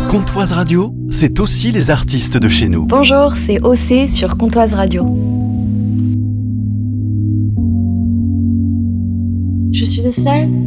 Comptoise Radio, c'est aussi les artistes de chez nous. Bonjour, c'est OC sur Comptoise Radio. Je suis le seul